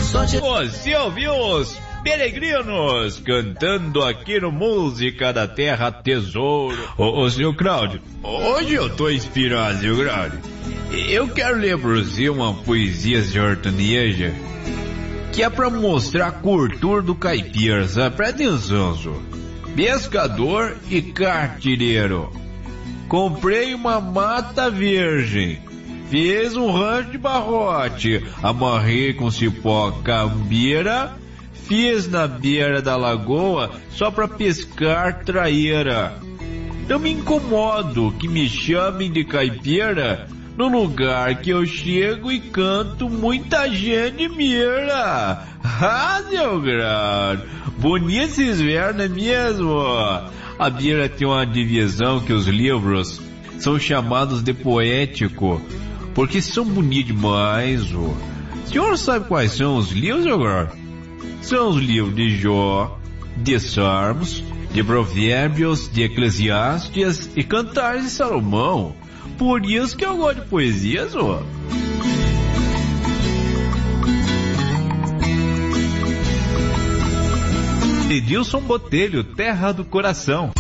Você ouviu os Peregrinos cantando aqui no Música da Terra Tesouro. Ô, senhor Cláudio, hoje eu tô inspirado, senhor Cláudio. Eu quero ler pra você uma poesia sertaneja que é pra mostrar a cultura do caipira, sabe? Presta atenção, senhor. Pescador e cartireiro. Comprei uma mata virgem. Fiz um rancho de barrote. Amarrei com cipó cambeira. Fiz na beira da lagoa só pra pescar traíra. Não me incomodo que me chamem de caipira. No lugar que eu chego e canto, muita gente mira. Ah, seu grande, bonito esses versos, mesmo. A Bíblia tem uma divisão que os livros são chamados de poético, porque são bonitos demais. O senhor sabe quais são os livros agora? São os livros de Jó, de Salmos, de Provérbios, de Eclesiastes e Cantares de Salomão. Por isso que eu gosto de poesias, ó. Edilson Botelho, Terra do Coração.